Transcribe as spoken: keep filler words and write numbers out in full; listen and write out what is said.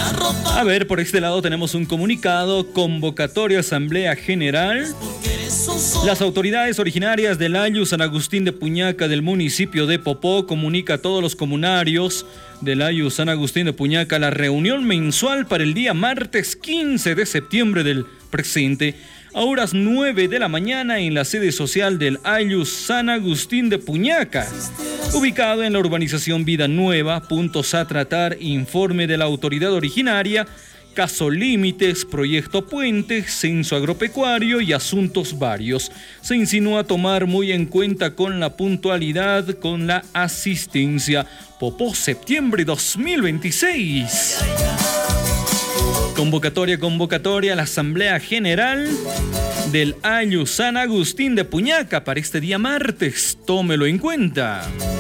A ver, por este lado tenemos un comunicado, convocatoria Asamblea General. Las autoridades originarias del Ayllu San Agustín de Puñaca del municipio de Popó comunica a todos los comunarios del Ayllu San Agustín de Puñaca la reunión mensual para el día martes quince de septiembre del presente a horas nueve de la mañana en la sede social del Ayllu San Agustín de Puñaca, ubicado en la urbanización Vida Nueva. Puntos a tratar: informe de la autoridad originaria, caso límites, proyecto puente, censo agropecuario y asuntos varios. Se insinúa tomar muy en cuenta con la puntualidad, con la asistencia. Popó, septiembre dos mil veintiséis. Convocatoria, convocatoria a la Asamblea General del Ayllu San Agustín de Puñaca para este día martes. Tómelo en cuenta.